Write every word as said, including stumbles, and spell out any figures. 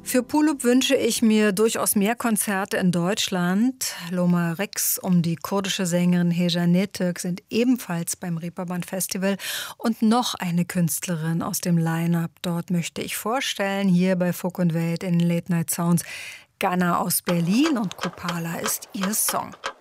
Für Pulup wünsche ich mir durchaus mehr Konzerte in Deutschland. Loma Rex um die kurdische Sängerin Heja Netürk sind ebenfalls beim Reeperbahn Festival. Und noch eine Künstlerin aus dem Line-Up dort möchte ich vorstellen, hier bei Folk und Welt in Late Night Sounds. Ghana aus Berlin und Kopala ist ihr Song.